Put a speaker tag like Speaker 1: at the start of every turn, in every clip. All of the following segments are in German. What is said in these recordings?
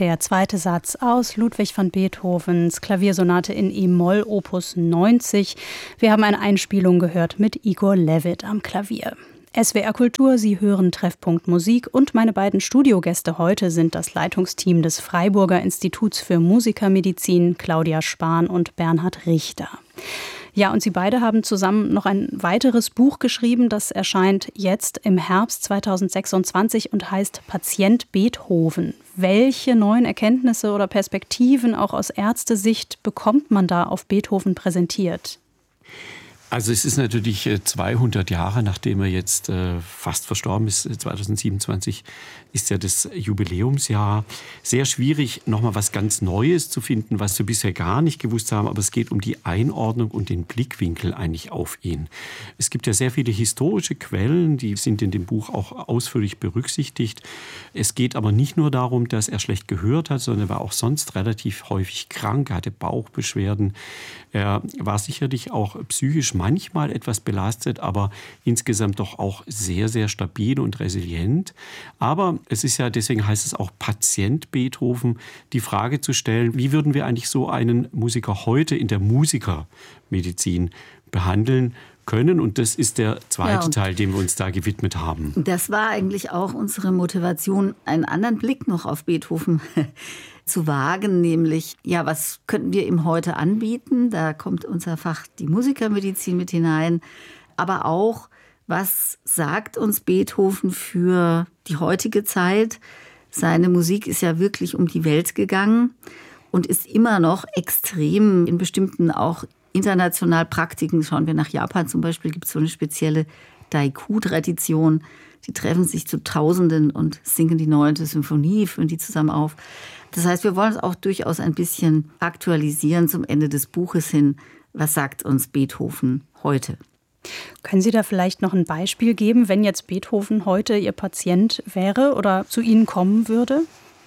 Speaker 1: Der zweite Satz aus Ludwig van Beethovens Klaviersonate in E-Moll, Opus 90. Wir haben eine Einspielung gehört mit Igor Levit am Klavier. SWR Kultur, Sie hören Treffpunkt Musik und meine beiden Studiogäste heute sind das Leitungsteam des Freiburger Instituts für Musikermedizin, Claudia Spahn und Bernhard Richter. Ja, und Sie beide haben zusammen noch ein weiteres Buch geschrieben, das erscheint jetzt im Herbst 2026 und heißt Patient Beethoven. Welche neuen Erkenntnisse oder Perspektiven auch aus Ärztesicht bekommt man da auf Beethoven präsentiert?
Speaker 2: Also es ist natürlich 200 Jahre, nachdem er jetzt fast verstorben ist, 2027 ist ja das Jubiläumsjahr. Sehr schwierig, nochmal was ganz Neues zu finden, was wir bisher gar nicht gewusst haben. Aber es geht um die Einordnung und den Blickwinkel eigentlich auf ihn. Es gibt ja sehr viele historische Quellen, die sind in dem Buch auch ausführlich berücksichtigt. Es geht aber nicht nur darum, dass er schlecht gehört hat, sondern er war auch sonst relativ häufig krank, er hatte Bauchbeschwerden. Er war sicherlich auch psychisch manchmal etwas belastet, aber insgesamt doch auch sehr, sehr stabil und resilient. Aber es ist ja, deswegen heißt es auch Patient Beethoven, die Frage zu stellen, wie würden wir eigentlich so einen Musiker heute in der Musikermedizin behandeln können? Und das ist der zweite Teil, dem wir uns da gewidmet haben.
Speaker 3: Das war eigentlich auch unsere Motivation, einen anderen Blick noch auf Beethoven zu wagen, nämlich, ja, was könnten wir ihm heute anbieten? Da kommt unser Fach, die Musikermedizin, mit hinein. Aber auch, was sagt uns Beethoven für die heutige Zeit? Seine Musik ist ja wirklich um die Welt gegangen und ist immer noch extrem in bestimmten auch international Praktiken. Schauen wir nach Japan zum Beispiel, gibt es so eine spezielle Daiku-Tradition. Die treffen sich zu Tausenden und singen die 9. Symphonie, führen die zusammen auf. Das heißt, wir wollen es auch durchaus ein bisschen aktualisieren zum Ende des Buches hin. Was sagt uns Beethoven heute?
Speaker 1: Können Sie da vielleicht noch ein Beispiel geben, wenn jetzt Beethoven heute Ihr Patient wäre oder zu Ihnen kommen würde?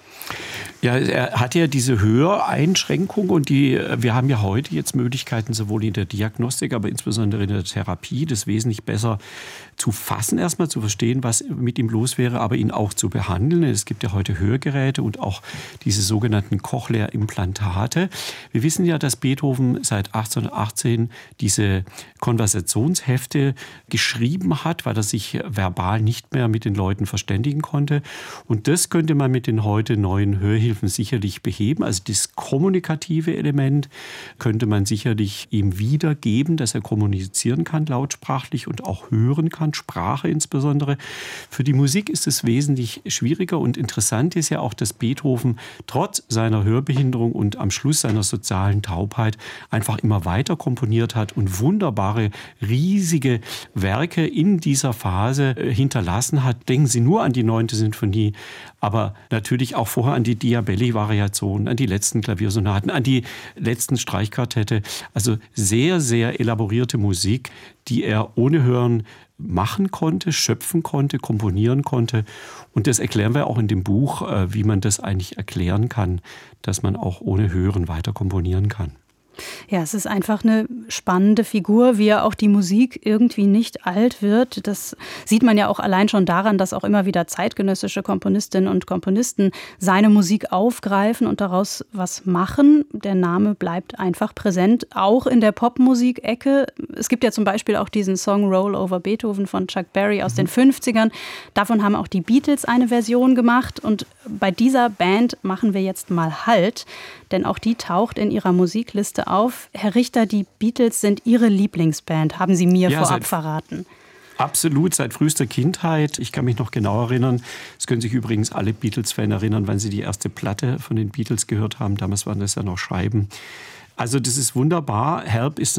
Speaker 2: Ja, er hat ja diese Höreinschränkung und wir haben ja heute jetzt Möglichkeiten, sowohl in der Diagnostik, aber insbesondere in der Therapie, das wesentlich besser zu fassen, erstmal zu verstehen, was mit ihm los wäre, aber ihn auch zu behandeln. Es gibt ja heute Hörgeräte und auch diese sogenannten Cochlea-Implantate. Wir wissen ja, dass Beethoven seit 1818 diese Konversationshefte geschrieben hat, weil er sich verbal nicht mehr mit den Leuten verständigen konnte. Und das könnte man mit den heute neuen Hörhilfen sicherlich beheben. Also das kommunikative Element könnte man sicherlich ihm wiedergeben, dass er kommunizieren kann, lautsprachlich und auch hören kann, Sprache insbesondere. Für die Musik ist es wesentlich schwieriger und interessant ist ja auch, dass Beethoven trotz seiner Hörbehinderung und am Schluss seiner sozialen Taubheit einfach immer weiter komponiert hat und wunderbare, riesige Werke in dieser Phase hinterlassen hat. Denken Sie nur an die 9. Sinfonie, aber natürlich auch vorher an die Diabelli-Variationen, an die letzten Klaviersonaten, an die letzten Streichquartette. Also sehr, sehr elaborierte Musik, die er ohne Hören machen konnte, schöpfen konnte, komponieren konnte. Und das erklären wir auch in dem Buch, wie man das eigentlich erklären kann, dass man auch ohne Hören weiter komponieren kann.
Speaker 1: Ja, es ist einfach eine spannende Figur, wie ja auch die Musik irgendwie nicht alt wird. Das sieht man ja auch allein schon daran, dass auch immer wieder zeitgenössische Komponistinnen und Komponisten seine Musik aufgreifen und daraus was machen. Der Name bleibt einfach präsent, auch in der Popmusik-Ecke. Es gibt ja zum Beispiel auch diesen Song Roll Over Beethoven von Chuck Berry aus den 50ern. Davon haben auch die Beatles eine Version gemacht. Und bei dieser Band machen wir jetzt mal Halt, denn auch die taucht in ihrer Musikliste auf. Herr Richter, die Beatles sind Ihre Lieblingsband, haben Sie mir vorab verraten.
Speaker 2: Absolut, seit frühester Kindheit. Ich kann mich noch genau erinnern. Es können sich übrigens alle Beatles-Fans erinnern, wann sie die erste Platte von den Beatles gehört haben. Damals waren das ja noch Scheiben. Also das ist wunderbar. Help ist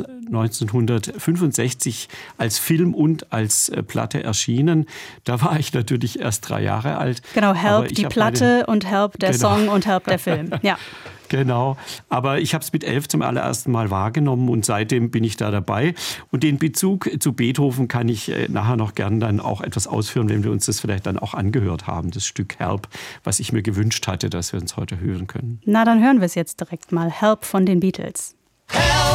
Speaker 2: 1965 als Film und als Platte erschienen. Da war ich natürlich erst 3 Jahre alt.
Speaker 1: Genau, Help die Platte und Help der Song und Help der Film. Ja.
Speaker 2: Genau, aber ich habe es mit 11 zum allerersten Mal wahrgenommen und seitdem bin ich da dabei. Und den Bezug zu Beethoven kann ich nachher noch gern dann auch etwas ausführen, wenn wir uns das vielleicht dann auch angehört haben, das Stück Help, was ich mir gewünscht hatte, dass wir uns heute hören können.
Speaker 1: Na, dann hören wir es jetzt direkt mal. Help von den Beatles.
Speaker 4: Help!